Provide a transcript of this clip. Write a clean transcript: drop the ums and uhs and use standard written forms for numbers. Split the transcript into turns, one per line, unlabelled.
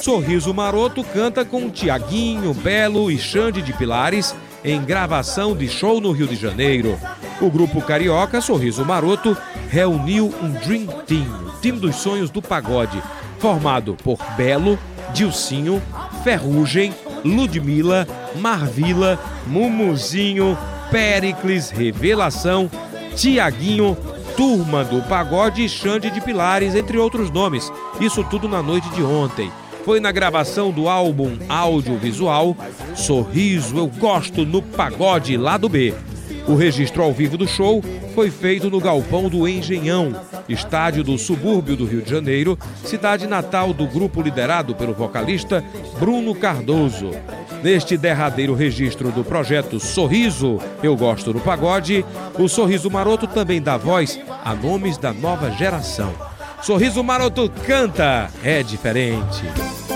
Sorriso Maroto canta com Tiaguinho, Belo e Xande de Pilares em gravação de show no Rio de Janeiro. O grupo carioca Sorriso Maroto reuniu um Dream Team, o time dos sonhos do pagode, formado por Belo, Dilcinho, Ferrugem, Ludmilla, Marvila, Mumuzinho, Péricles, Revelação, Tiaguinho, Turma do Pagode e Xande de Pilares, entre outros nomes. Isso tudo na noite de ontem. Foi na gravação do álbum audiovisual Sorriso Eu Gosto no Pagode Lado B. O registro ao vivo do show foi feito no Galpão do Engenhão, estádio do subúrbio do Rio de Janeiro, cidade natal do grupo liderado pelo vocalista Bruno Cardoso. Neste derradeiro registro do projeto Sorriso Eu Gosto no Pagode, o Sorriso Maroto também dá voz a nomes da nova geração. Sorriso Maroto canta, é diferente.